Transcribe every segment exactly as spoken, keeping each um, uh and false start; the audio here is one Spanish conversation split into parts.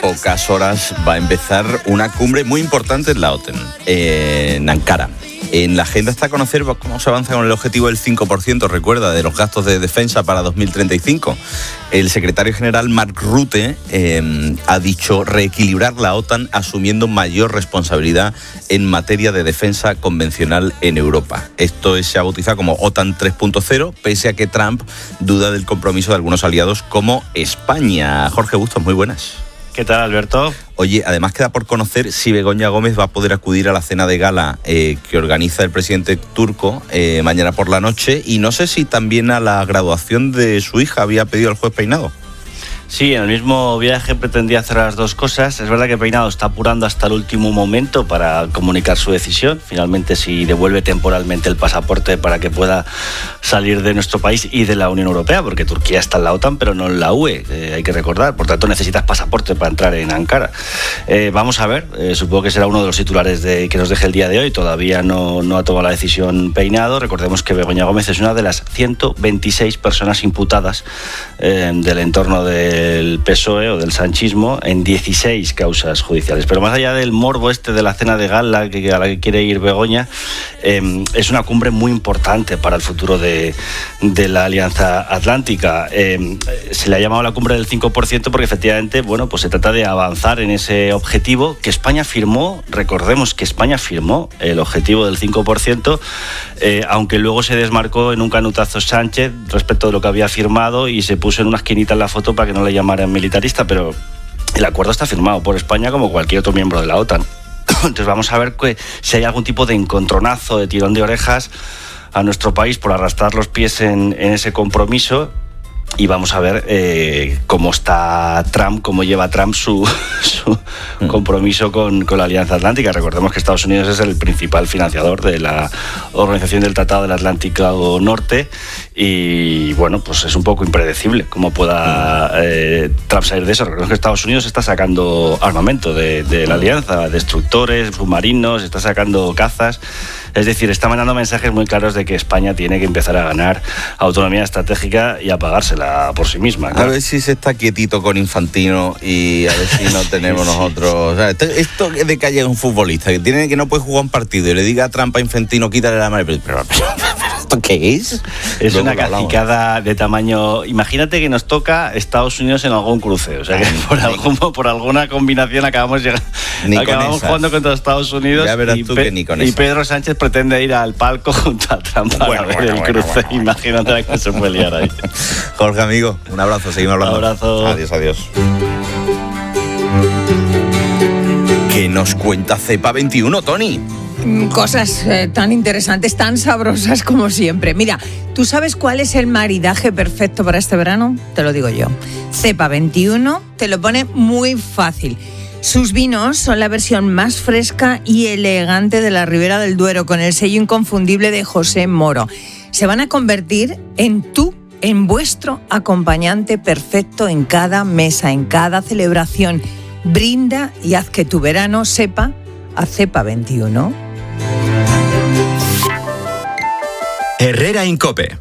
pocas horas va a empezar una cumbre muy importante en la OTAN, en Ankara. En la agenda está conocer cómo se avanza con el objetivo del cinco por ciento, recuerda, de los gastos de defensa para dos mil treinta y cinco. El secretario general Mark Rutte eh, ha dicho reequilibrar la OTAN asumiendo mayor responsabilidad en materia de defensa convencional en Europa. Esto se ha bautizado como OTAN tres punto cero, pese a que Trump duda del compromiso de algunos aliados como España. Jorge Bustos, muy buenas. ¿Qué tal, Alberto? Oye, además queda por conocer si Begoña Gómez va a poder acudir a la cena de gala eh, que organiza el presidente turco eh, mañana por la noche, y no sé si también a la graduación de su hija había pedido el juez Peinado. Sí, en el mismo viaje pretendía hacer las dos cosas. Es verdad que Peinado está apurando hasta el último momento para comunicar su decisión. Finalmente, si devuelve temporalmente el pasaporte para que pueda salir de nuestro país y de la Unión Europea, porque Turquía está en la OTAN, pero no en la U E, eh, hay que recordar. Por tanto, necesitas pasaporte para entrar en Ankara. Eh, vamos a ver, eh, supongo que será uno de los titulares de, que nos deje el día de hoy. Todavía no, no ha tomado la decisión Peinado. Recordemos que Begoña Gómez es una de las ciento veintiséis personas imputadas eh, del entorno de del P S O E o del sanchismo en dieciséis causas judiciales. Pero más allá del morbo este de la cena de gala que, a la que quiere ir Begoña, eh, es una cumbre muy importante para el futuro de, de la Alianza Atlántica. Eh, se le ha llamado la cumbre del cinco por ciento porque efectivamente, bueno, pues se trata de avanzar en ese objetivo que España firmó. Recordemos que España firmó el objetivo del cinco por ciento, eh, aunque luego se desmarcó en un canutazo Sánchez respecto de lo que había firmado y se puso en una esquinita en la foto para que no le llamaran militarista, pero el acuerdo está firmado por España como cualquier otro miembro de la OTAN. Entonces vamos a ver que, si hay algún tipo de encontronazo, de tirón de orejas a nuestro país por arrastrar los pies en, en ese compromiso. Y vamos a ver eh, cómo está Trump, cómo lleva Trump su, su compromiso con, con la Alianza Atlántica. Recordemos que Estados Unidos es el principal financiador de la Organización del Tratado del Atlántico Norte y, bueno, pues es un poco impredecible cómo pueda eh, Trump salir de eso. Recordemos que Estados Unidos está sacando armamento de, de la Alianza, destructores, submarinos, está sacando cazas. Es decir, está mandando mensajes muy claros de que España tiene que empezar a ganar autonomía estratégica y a pagársela por sí misma, ¿no? A ver si se está quietito con Infantino y a ver si no tenemos sí, nosotros... Sí. O sea, esto, esto de que haya un futbolista que tiene que no puede jugar un partido y le diga a Trump a Infantino, quítale la mano, pero, pero, pero, pero ¿esto qué es? Es Luego una cacicada de tamaño... Imagínate que nos toca Estados Unidos en algún cruce, o sea que por, algún, por alguna combinación acabamos, llegando, acabamos jugando contra Estados Unidos. Ya verás y, tú Pe- que ni con y eso. Pedro Sánchez pretende ir al palco junto a Trump para bueno, ver bueno, el cruce. Bueno, bueno, bueno. Imagínate la que se puede liar ahí. Jorge, amigo, un abrazo, seguimos hablando. Un abrazo. Adiós, adiós. ¿Qué nos cuenta Cepa veintiuno, Tony? Cosas eh, tan interesantes, tan sabrosas como siempre. Mira, ¿tú sabes cuál es el maridaje perfecto para este verano? Te lo digo yo. Cepa veintiuno te lo pone muy fácil. Sus vinos son la versión más fresca y elegante de la Ribera del Duero, con el sello inconfundible de José Moro. Se van a convertir en tú, en vuestro acompañante perfecto en cada mesa, en cada celebración. Brinda y haz que tu verano sepa a Cepa veintiuno. Herrera en COPE.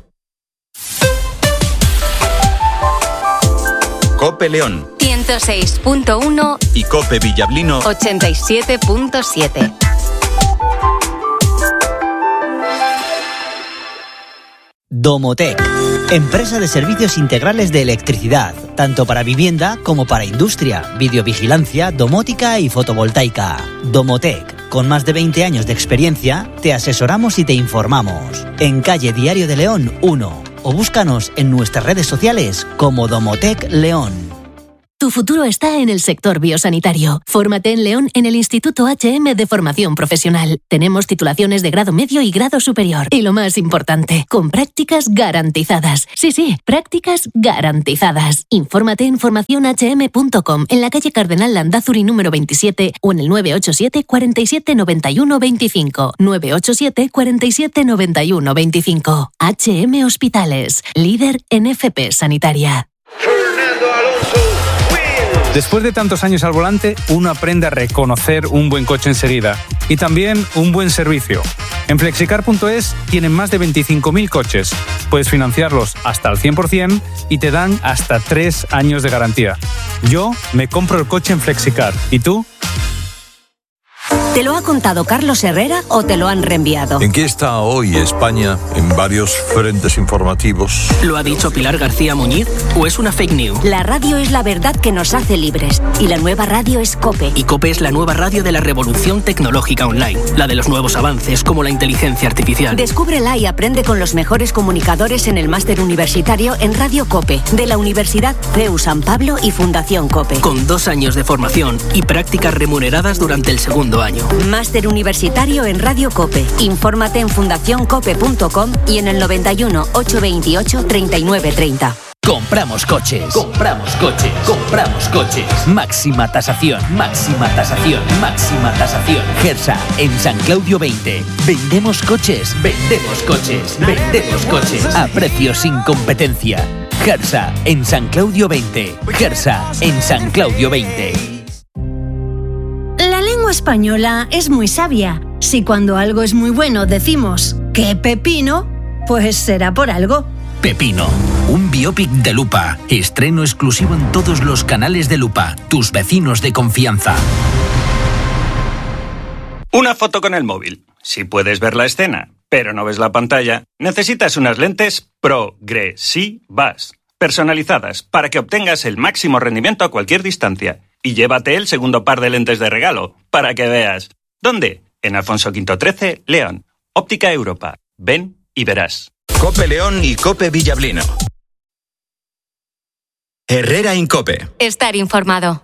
COPE León ciento seis punto uno y COPE Villablino ochenta y siete punto siete. Domotec, empresa de servicios integrales de electricidad, tanto para vivienda como para industria, videovigilancia, domótica y fotovoltaica. Domotec, con más de veinte años de experiencia, te asesoramos y te informamos. En calle Diario de León uno, o búscanos en nuestras redes sociales como Domotec León. Tu futuro está en el sector biosanitario. Fórmate en León en el Instituto H M de Formación Profesional. Tenemos titulaciones de grado medio y grado superior. Y lo más importante, con prácticas garantizadas. Sí, sí, prácticas garantizadas. Infórmate en formación h m punto com, en la calle Cardenal Landázuri número veintisiete o en el nueve ocho siete, cuarenta y siete, noventa y uno, veinticinco. nueve ocho siete, cuarenta y siete, noventa y uno, veinticinco. H M Hospitales, líder en F P sanitaria. Después de tantos años al volante, uno aprende a reconocer un buen coche enseguida y también un buen servicio. En flexicar punto es tienen más de veinticinco mil coches. Puedes financiarlos hasta el cien por ciento y te dan hasta tres años de garantía. Yo me compro el coche en Flexicar. ¿Y tú? ¿Te lo ha contado Carlos Herrera o te lo han reenviado? ¿En qué está hoy España en varios frentes informativos? ¿Lo ha dicho Pilar García Muñiz o es una fake news? La radio es la verdad que nos hace libres y la nueva radio es COPE. Y COPE es la nueva radio de la revolución tecnológica online, la de los nuevos avances como la inteligencia artificial. Descúbrela y aprende con los mejores comunicadores en el máster universitario en Radio COPE de la Universidad C E U San Pablo y Fundación COPE. Con dos años de formación y prácticas remuneradas durante el segundo año. Máster universitario en Radio COPE. Infórmate en fundación cope punto com y en el noventa y uno, ochocientos veintiocho, treinta y nueve treinta. Compramos coches, compramos coches, compramos coches. Máxima tasación, máxima tasación, máxima tasación. Gersa, en San Claudio veinte. Vendemos coches, vendemos coches, vendemos coches. A precios sin competencia. Gersa, en San Claudio veinte. Gersa, en San Claudio veinte. La lengua española es muy sabia. Si cuando algo es muy bueno decimos ¡qué pepino!, pues será por algo. Pepino, un biopic de Lupa. Estreno exclusivo en todos los canales de Lupa. Tus vecinos de confianza. Una foto con el móvil. Si puedes ver la escena, pero no ves la pantalla, necesitas unas lentes progresivas, personalizadas, para que obtengas el máximo rendimiento a cualquier distancia. Y llévate el segundo par de lentes de regalo, para que veas. ¿Dónde? En Alfonso Quinto trece, León. Óptica Europa. Ven y verás. COPE León y COPE Villablino. Herrera Incope. Estar informado.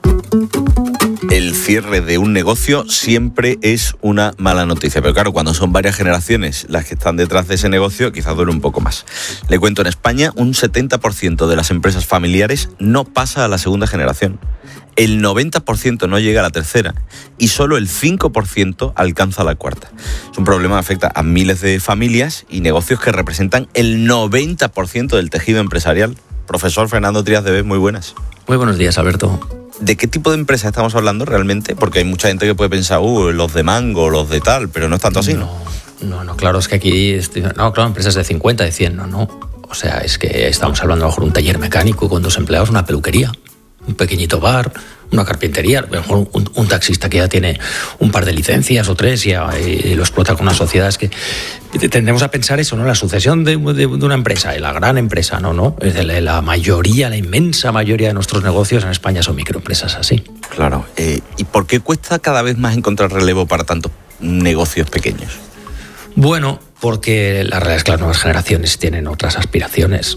El cierre de un negocio siempre es una mala noticia, pero claro, cuando son varias generaciones las que están detrás de ese negocio, quizás duele un poco más. Le cuento, en España un setenta por ciento de las empresas familiares no pasa a la segunda generación. El noventa por ciento no llega a la tercera y solo el cinco por ciento alcanza la cuarta. Es un problema que afecta a miles de familias y negocios que representan el noventa por ciento del tejido empresarial. Profesor Fernando Trías de Bes, muy buenas. Muy buenos días, Alberto. ¿De qué tipo de empresa estamos hablando realmente? Porque hay mucha gente que puede pensar, uh, los de Mango, los de tal, pero no es tanto así, ¿no? No, no, no claro, es que aquí, no, claro, empresas de cincuenta, de cien, no, no. O sea, es que estamos hablando a lo mejor de un taller mecánico con dos empleados, una peluquería, un pequeñito bar, una carpintería, a lo mejor un, un taxista que ya tiene un par de licencias o tres y, y lo explota con una sociedad. Es que tendemos a pensar eso, ¿no? La sucesión de, de, de una empresa, la gran empresa, no, no. Es de la, la mayoría, la inmensa mayoría de nuestros negocios en España son microempresas así. Claro. Eh, ¿Y por qué cuesta cada vez más encontrar relevo para tantos negocios pequeños? Bueno, porque la realidad es que las nuevas generaciones tienen otras aspiraciones.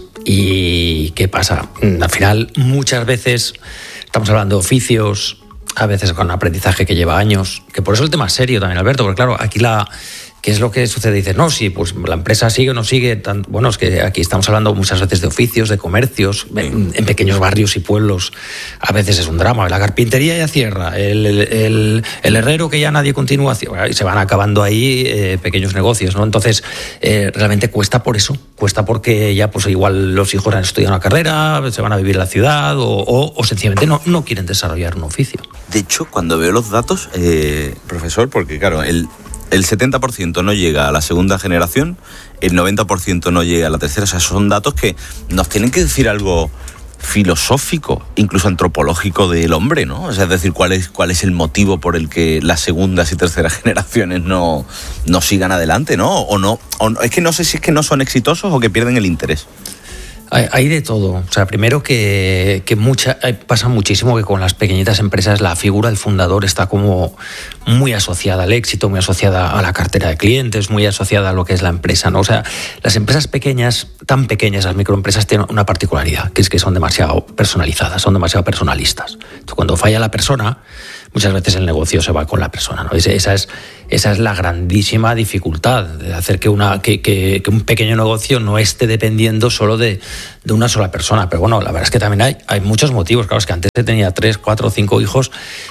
¿Y qué pasa? Al final, muchas veces estamos hablando de oficios, a veces con aprendizaje que lleva años, que por eso el tema es serio también, Alberto, porque claro, aquí la... ¿Qué es lo que sucede? Dices, no, sí, pues la empresa sigue o no sigue. Tan, bueno, es que aquí estamos hablando muchas veces de oficios, de comercios, en, en pequeños barrios y pueblos. A veces es un drama. La carpintería ya cierra, el, el, el, el herrero que ya nadie continúa, y se van acabando ahí eh, pequeños negocios, ¿no? Entonces, eh, realmente cuesta por eso. Cuesta porque ya, pues igual los hijos han estudiado una carrera, se van a vivir en la ciudad o, o, o sencillamente no, no quieren desarrollar un oficio. De hecho, cuando veo los datos, eh, profesor, porque claro, el... El setenta por ciento no llega a la segunda generación, el noventa por ciento no llega a la tercera. O sea, son datos que nos tienen que decir algo filosófico, incluso antropológico del hombre, ¿no? O sea, es decir, cuál es, cuál es el motivo por el que las segundas y terceras generaciones no, no sigan adelante, ¿no? O no, o no. Es que no sé si es que no son exitosos o que pierden el interés. Hay, hay de todo. O sea, primero que, que mucha, pasa muchísimo que con las pequeñitas empresas la figura del fundador está como muy asociada al éxito, muy asociada a la cartera de clientes, muy asociada a lo que es la empresa, ¿no? O sea, las empresas pequeñas, tan pequeñas, las microempresas tienen una particularidad, que es que son demasiado personalizadas, son demasiado personalistas. Entonces, cuando falla la persona, muchas veces el negocio se va con la persona, ¿no? Esa es, esa es la grandísima dificultad de hacer que, una, que, que, que un pequeño negocio no esté dependiendo solo de, de una sola persona. Pero bueno, la verdad es que también hay, hay muchos motivos. Claro, es que antes se tenía tres, cuatro, cinco hijos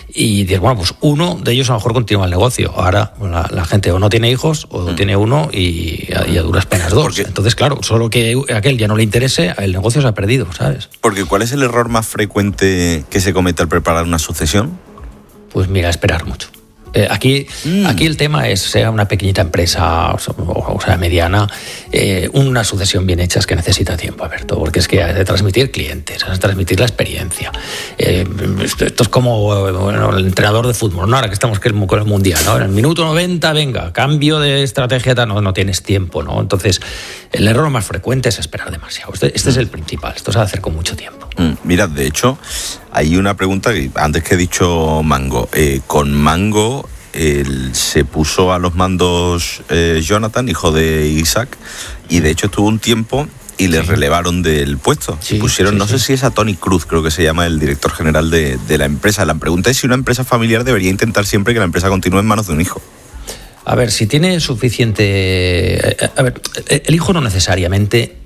y dices, bueno, pues uno de ellos a lo mejor continúa el negocio. Ahora la, la gente o no tiene hijos o mm. tiene uno y a, y a duras penas dos. Entonces, claro, solo que a aquel ya no le interese, el negocio se ha perdido, ¿sabes? Porque ¿cuál es el error más frecuente que se comete al preparar una sucesión? Pues mira, esperar mucho. Eh, aquí, mm. aquí el tema es, sea una pequeñita empresa o, o sea mediana, eh, una sucesión bien hecha es que necesita tiempo, Alberto, porque es que hay de transmitir clientes, hay de transmitir la experiencia. Eh, esto, esto es como bueno, el entrenador de fútbol, ¿no? Ahora que estamos con el mundial, ¿no? En el minuto noventa, venga, cambio de estrategia, no, no tienes tiempo, ¿no? Entonces, el error más frecuente es esperar demasiado. Este, este es el principal, esto se va a hacer con mucho tiempo. Mm, mira, de hecho, hay una pregunta que antes que he dicho Mango. Eh, con Mango él se puso a los mandos eh, Jonathan, hijo de Isaac, y de hecho estuvo un tiempo y le sí. relevaron del puesto. Sí, pusieron, sí, no sí. sé si es a Tony Cruz, creo que se llama el director general de, de la empresa. La pregunta es si una empresa familiar debería intentar siempre que la empresa continúe en manos de un hijo. A ver, si tiene suficiente... A ver, el hijo no necesariamente...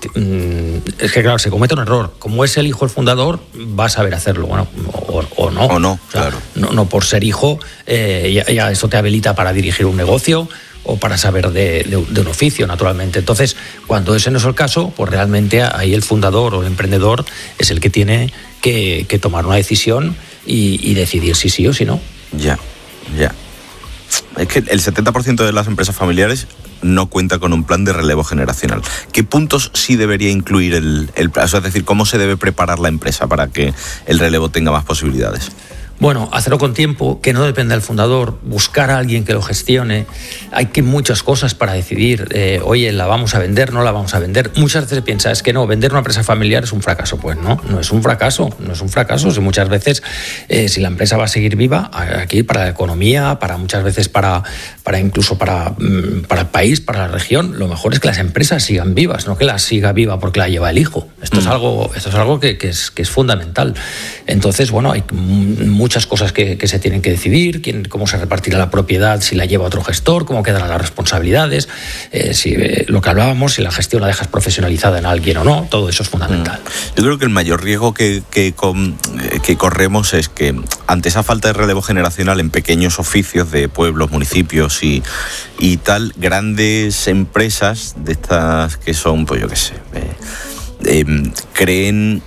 Es que, claro, se comete un error. Como es el hijo el fundador, va a saber hacerlo, bueno, o, o no. O no, o sea, claro. No, no por ser hijo, eh, ya, ya eso te habilita para dirigir un negocio o para saber de, de, de un oficio, naturalmente. Entonces, cuando ese no es el caso, pues realmente ahí el fundador o el emprendedor es el que tiene que, que tomar una decisión y, y decidir si sí o si no. Ya, ya. Es que el setenta por ciento de las empresas familiares no cuenta con un plan de relevo generacional. ¿Qué puntos sí debería incluir el, el plan? O sea, es decir, ¿cómo se debe preparar la empresa para que el relevo tenga más posibilidades? Bueno, hacerlo con tiempo, que no dependa del fundador, buscar a alguien que lo gestione. Hay que muchas cosas para decidir, eh, oye, ¿la vamos a vender? ¿No la vamos a vender? Muchas veces piensas, es que no, vender una empresa familiar es un fracaso. Pues no, no es un fracaso, no es un fracaso. Si muchas veces, eh, si la empresa va a seguir viva, aquí para la economía, para muchas veces para, para incluso para, para el país, para la región, lo mejor es que las empresas sigan vivas, no que las siga viva porque la lleva el hijo. Esto mm. es algo, esto es algo que, que, es, que es fundamental. Entonces, bueno, hay muchas muchas cosas que, que se tienen que decidir, quién, cómo se repartirá la propiedad, si la lleva otro gestor, cómo quedarán las responsabilidades, eh, si eh, lo que hablábamos, si la gestión la dejas profesionalizada en alguien o no, todo eso es fundamental. Yo creo que el mayor riesgo que, que, con, que corremos es que ante esa falta de relevo generacional en pequeños oficios de pueblos, municipios y, y tal, grandes empresas de estas que son, pues yo qué sé, eh, eh, creen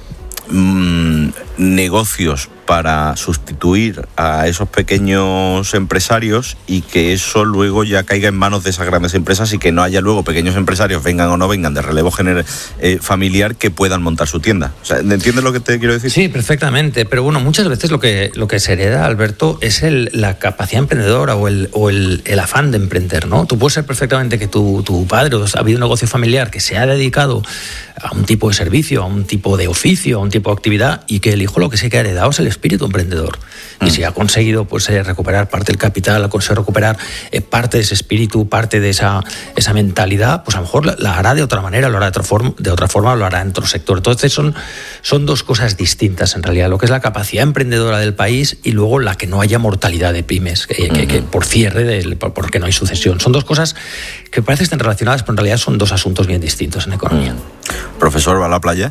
mmm, negocios para sustituir a esos pequeños empresarios y que eso luego ya caiga en manos de esas grandes empresas y que no haya luego pequeños empresarios, vengan o no vengan, de relevo gener- eh, familiar, que puedan montar su tienda. O sea, ¿entiendes lo que te quiero decir? Sí, perfectamente. Pero bueno, muchas veces lo que, lo que se hereda, Alberto, es el, la capacidad emprendedora o, el, o el, el afán de emprender, ¿no? Tú puedes ser perfectamente que tu, tu padre o ha habido un negocio familiar que se ha dedicado a un tipo de servicio, a un tipo de oficio, a un tipo de actividad, y que el hijo lo que se ha heredado es el espíritu emprendedor. Mm. Y si ha conseguido pues eh, recuperar parte del capital, ha conseguido recuperar eh, parte de ese espíritu, parte de esa, esa mentalidad, pues a lo mejor la, la hará de otra manera, lo hará de otra forma, de otra forma lo hará en otro sector. Entonces son, son dos cosas distintas en realidad, lo que es la capacidad emprendedora del país y luego la que no haya mortalidad de pymes, que, mm-hmm. que, que por cierre, del, porque no hay sucesión. Son dos cosas que parece que están relacionadas, pero en realidad son dos asuntos bien distintos en economía. Mm. Profesor, ¿va a la playa?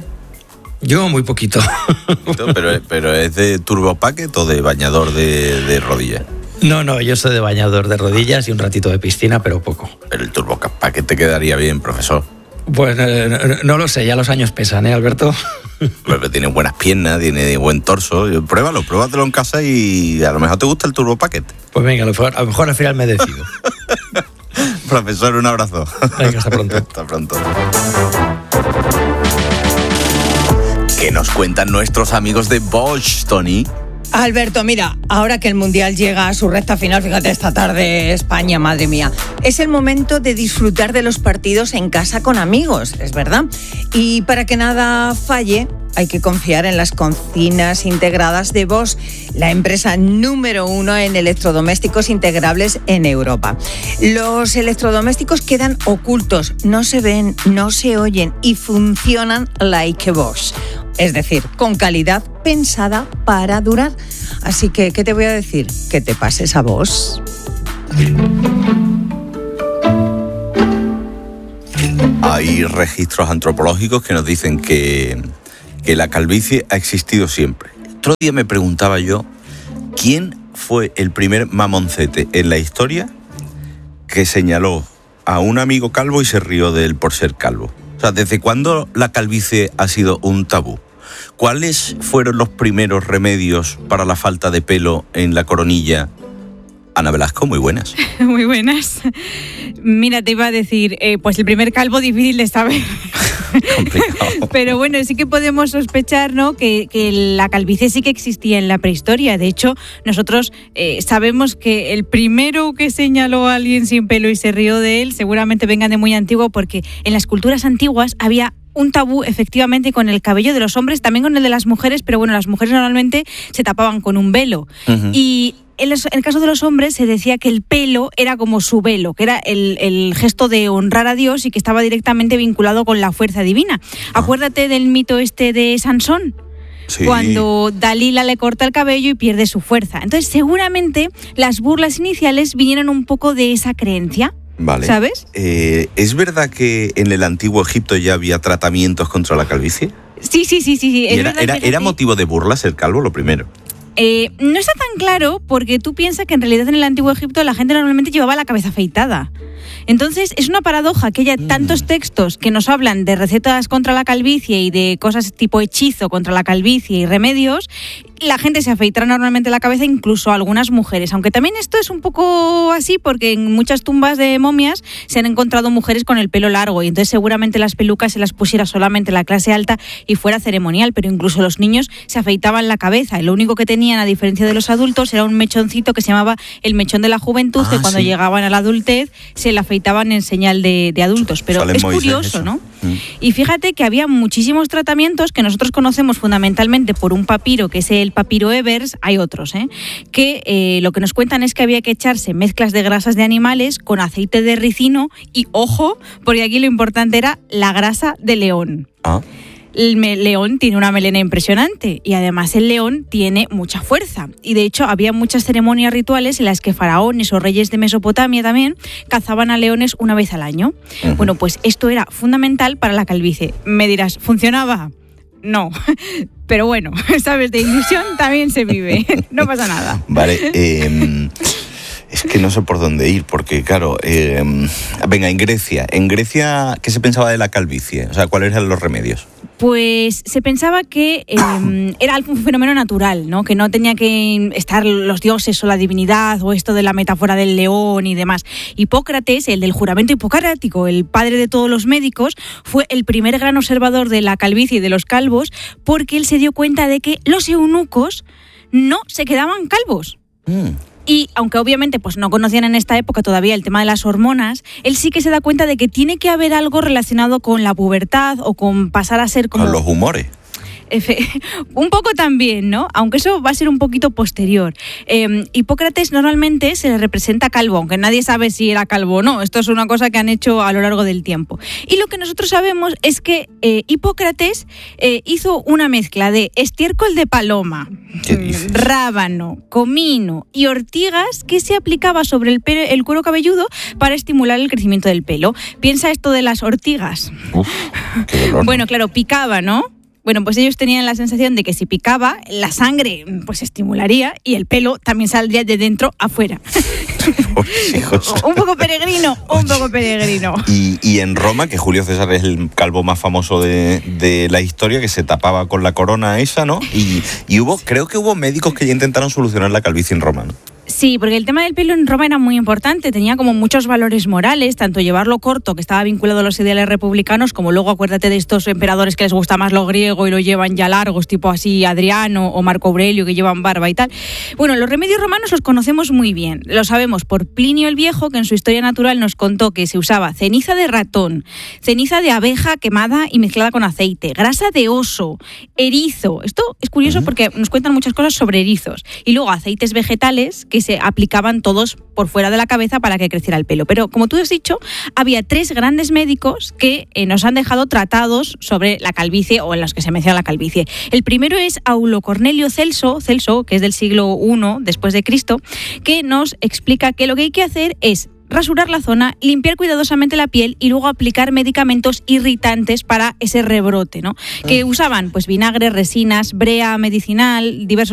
Yo muy poquito. pero, pero ¿es de turbo packet o de bañador de, de rodillas? No, no, yo soy de bañador de rodillas y un ratito de piscina, pero poco. Pero el turbo packet te quedaría bien, profesor. Pues eh, no, no lo sé, ya los años pesan, ¿eh, Alberto? Pero tiene buenas piernas, tiene buen torso. Pruébalo, pruébatelo en casa y a lo mejor te gusta el turbo packet. Pues venga, a lo mejor, a lo mejor al final me decido. Profesor, un abrazo. Venga, hasta pronto. Hasta pronto. ¿Qué nos cuentan nuestros amigos de Bosch, Tony? Alberto, mira, ahora que el Mundial llega a su recta final, fíjate, esta tarde España, madre mía, es el momento de disfrutar de los partidos en casa con amigos, es verdad. Y para que nada falle, hay que confiar en las cocinas integradas de Bosch, la empresa número uno en electrodomésticos integrables en Europa. Los electrodomésticos quedan ocultos, no se ven, no se oyen y funcionan like Bosch. Es decir, con calidad pensada para durar. Así que, ¿qué te voy a decir? Que te pases a Bosch. Hay registros antropológicos que nos dicen que, que la calvicie ha existido siempre. Otro día me preguntaba yo, ¿quién fue el primer mamoncete en la historia que señaló a un amigo calvo y se rió de él por ser calvo? O sea, ¿desde cuándo la calvicie ha sido un tabú? ¿Cuáles fueron los primeros remedios para la falta de pelo en la coronilla Ana Velasco, muy buenas. Muy buenas. Mira, te iba a decir, eh, pues el primer calvo difícil de saber. Complicado. Pero bueno, sí que podemos sospechar, ¿no?, que, que la calvicie sí que existía en la prehistoria. De hecho, nosotros eh, sabemos que el primero que señaló a alguien sin pelo y se rió de él seguramente venga de muy antiguo, porque en las culturas antiguas había un tabú efectivamente con el cabello de los hombres, también con el de las mujeres, pero bueno, las mujeres normalmente se tapaban con un velo. Uh-huh. Y en el caso de los hombres se decía que el pelo era como su velo, que era el, el gesto de honrar a Dios y que estaba directamente vinculado con la fuerza divina. Ah. Acuérdate del mito este de Sansón. Sí. Cuando Dalila le corta el cabello y pierde su fuerza. Entonces seguramente las burlas iniciales vinieron un poco de esa creencia. Vale. ¿Sabes? Eh, ¿Es verdad que en el antiguo Egipto ya había tratamientos contra la calvicie? Sí, sí, sí, sí. sí. Es era, verdad, era, ¿Era motivo de burlas el calvo, lo primero? Eh, no está tan claro, porque tú piensas que en realidad en el antiguo Egipto la gente normalmente llevaba la cabeza afeitada. Entonces es una paradoja que haya tantos textos que nos hablan de recetas contra la calvicie y de cosas tipo hechizo contra la calvicie y remedios. La gente se afeitará normalmente la cabeza, incluso algunas mujeres, aunque también esto es un poco así porque en muchas tumbas de momias se han encontrado mujeres con el pelo largo y entonces seguramente las pelucas se las pusiera solamente la clase alta y fuera ceremonial, pero incluso los niños se afeitaban la cabeza y lo único que tenían, a diferencia de los adultos, era un mechoncito que se llamaba el mechón de la juventud, ah, que cuando sí. llegaban a la adultez se la afeitaban en señal de, de adultos, pero Sale es Moisés, curioso, eso. ¿no? Mm. Y fíjate que había muchísimos tratamientos que nosotros conocemos fundamentalmente por un papiro, que es el papiro Evers, hay otros, ¿eh? que eh, lo que nos cuentan es que había que echarse mezclas de grasas de animales con aceite de ricino y, ojo, porque aquí lo importante era la grasa de león. Ah. El león tiene una melena impresionante y además el león tiene mucha fuerza. Y de hecho había muchas ceremonias rituales en las que faraones o reyes de Mesopotamia también cazaban a leones una vez al año. Uh-huh. Bueno, pues esto era fundamental para la calvicie. Me dirás, ¿funcionaba? No, pero bueno, sabes, de ilusión también se vive, no pasa nada. Vale, eh, es que no sé por dónde ir, porque claro, eh, venga, en Grecia, en Grecia, ¿qué se pensaba de la calvicie? O sea, ¿cuáles eran los remedios? Pues se pensaba que eh, era un fenómeno natural, ¿no? Que no tenía que estar los dioses o la divinidad o esto de la metáfora del león y demás. Hipócrates, el del juramento hipocrático, el padre de todos los médicos, fue el primer gran observador de la calvicie y de los calvos porque él se dio cuenta de que los eunucos no se quedaban calvos. Mm. Y aunque obviamente pues no conocían en esta época todavía el tema de las hormonas, él sí que se da cuenta de que tiene que haber algo relacionado con la pubertad o con pasar a ser como... Con los humores. Un poco también, ¿no? Aunque eso va a ser un poquito posterior. Eh, Hipócrates normalmente se le representa calvo, aunque nadie sabe si era calvo o no. Esto es una cosa que han hecho a lo largo del tiempo. Y lo que nosotros sabemos es que eh, Hipócrates eh, hizo una mezcla de estiércol de paloma, rábano, comino y ortigas que se aplicaba sobre el, pelo, el cuero cabelludo para estimular el crecimiento del pelo. Piensa esto de las ortigas. Uf, qué dolor. Bueno, claro, picaba, ¿no? Bueno, pues ellos tenían la sensación de que si picaba, la sangre pues estimularía y el pelo también saldría de dentro afuera. Un poco peregrino, un poco peregrino. Y, y en Roma, que Julio César es el calvo más famoso de, de la historia, que se tapaba con la corona esa, ¿no? Y, y hubo, creo que hubo médicos que ya intentaron solucionar la calvicie en Roma, ¿no? Sí, porque el tema del pelo en Roma era muy importante, tenía como muchos valores morales, tanto llevarlo corto, que estaba vinculado a los ideales republicanos, como luego acuérdate de estos emperadores que les gusta más lo griego y lo llevan ya largos, tipo así Adriano o Marco Aurelio, que llevan barba y tal. Bueno, los remedios romanos los conocemos muy bien, lo sabemos por Plinio el Viejo, que en su Historia Natural nos contó que se usaba ceniza de ratón, ceniza de abeja quemada y mezclada con aceite, grasa de oso, erizo. Esto es curioso uh-huh. porque nos cuentan muchas cosas sobre erizos. Y luego aceites vegetales que se aplicaban todos por fuera de la cabeza para que creciera el pelo. Pero como tú has dicho, había tres grandes médicos que eh, nos han dejado tratados sobre la calvicie o en los que se menciona la calvicie. El primero es Aulo Cornelio Celso, Celso, que es del siglo primero después de Cristo, que nos explica que lo que hay que hacer es rasurar la zona, limpiar cuidadosamente la piel y luego aplicar medicamentos irritantes para ese rebrote, ¿no? Que usaban pues vinagre, resinas, brea medicinal, diversos